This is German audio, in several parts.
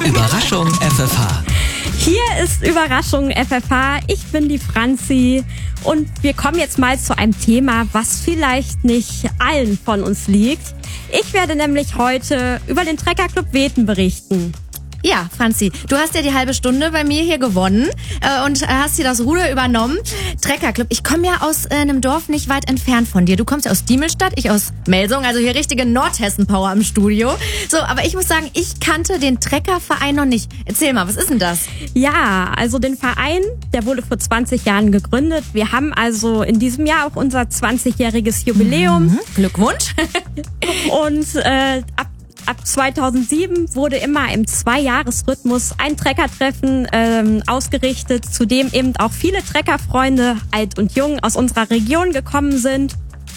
Überraschung FFH. Hier ist Überraschung FFH. Ich bin die Franzi und wir kommen jetzt mal zu einem Thema, was vielleicht nicht allen von uns liegt. Ich werde nämlich heute über den Treckerclub Weten berichten. Ja, Franzi, du hast ja die halbe Stunde bei mir hier gewonnen und hast hier das Ruder übernommen. Treckerclub, ich komme ja aus einem Dorf nicht weit entfernt von dir. Du kommst ja aus Diemelstadt, ich aus Melsung, also hier richtige Nordhessen-Power im Studio. So, aber ich muss sagen, ich kannte den Treckerverein noch nicht. Erzähl mal, was ist denn das? Ja, also den Verein, der wurde vor 20 Jahren gegründet. Wir haben also in diesem Jahr auch unser 20-jähriges Jubiläum. Glückwunsch. Und ab 2007 wurde immer im 2-Jahres-Rhythmus ein Treckertreffen ausgerichtet, zu dem eben auch viele Treckerfreunde, alt und jung, aus unserer Region gekommen sind.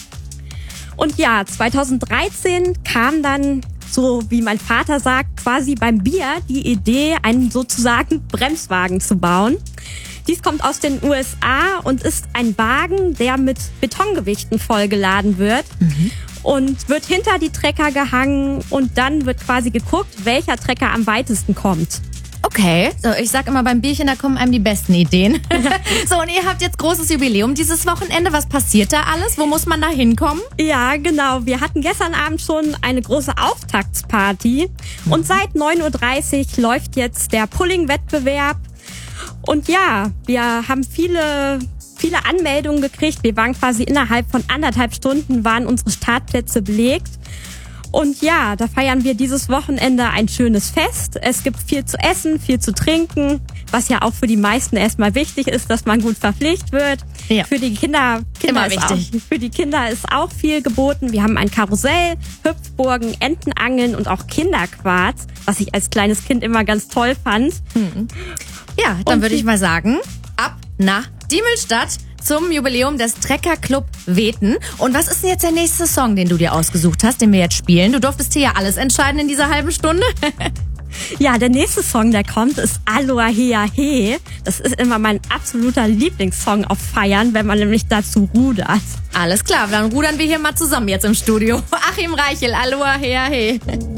Und ja, 2013 kam dann, so wie mein Vater sagt, quasi beim Bier die Idee, einen sozusagen Bremswagen zu bauen. Dies kommt aus den USA und ist ein Wagen, der mit Betongewichten vollgeladen wird. Und wird hinter die Trecker gehangen und dann wird quasi geguckt, welcher Trecker am weitesten kommt. Okay, so ich sag immer, beim Bierchen, da kommen einem die besten Ideen. So, und ihr habt jetzt großes Jubiläum dieses Wochenende. Was passiert da alles? Wo muss man da hinkommen? Ja, genau. Wir hatten gestern Abend schon eine große Auftaktsparty. Und seit 9.30 Uhr läuft jetzt der Pulling-Wettbewerb. Und ja, wir haben viele Anmeldungen gekriegt. Wir waren quasi innerhalb von 1,5 Stunden waren unsere Startplätze belegt. Und ja, da feiern wir dieses Wochenende ein schönes Fest. Es gibt viel zu essen, viel zu trinken, was ja auch für die meisten erstmal wichtig ist, dass man gut verpflegt wird. Ja. Für die Kinder immer wichtig. Für die Kinder ist auch viel geboten. Wir haben ein Karussell, Hüpfburgen, Entenangeln und auch Kinderquarz, was ich als kleines Kind immer ganz toll fand. Ja, dann würde ich mal sagen, ab nach Diemelstadt zum Jubiläum des Treckerclub Weten. Und was ist denn jetzt der nächste Song, den du dir ausgesucht hast, den wir jetzt spielen? Du durftest hier ja alles entscheiden in dieser halben Stunde. Ja, der nächste Song, der kommt, ist Aloha Hea He. Das ist immer mein absoluter Lieblingssong auf Feiern, wenn man nämlich dazu rudert. Alles klar, dann rudern wir hier mal zusammen jetzt im Studio. Achim Reichel, Aloha Hea He.